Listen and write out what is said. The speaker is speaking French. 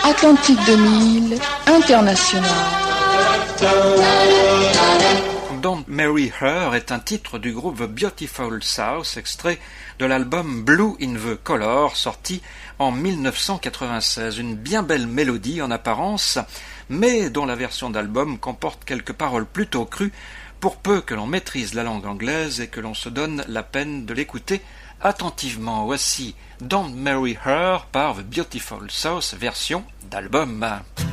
Atlantique 2000, International. Don't Marry Her est un titre du groupe The Beautiful South, extrait de l'album Blue in the Color, sorti en 1996. Une bien belle mélodie en apparence, mais dont la version d'album comporte quelques paroles plutôt crues, pour peu que l'on maîtrise la langue anglaise et que l'on se donne la peine de l'écouter attentivement. Voici Don't Marry Her par The Beautiful South, version d'album.